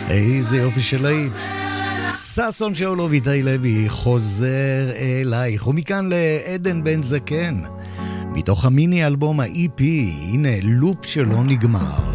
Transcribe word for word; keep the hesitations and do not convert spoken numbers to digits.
איזה יופי של להיט. ששון שאול ואיתי לוי, חוזר אלייך. ומכאן לעדן בן זקן, מתוך המיני אלבום ה-אי פי, הנה לופ שלא נגמר.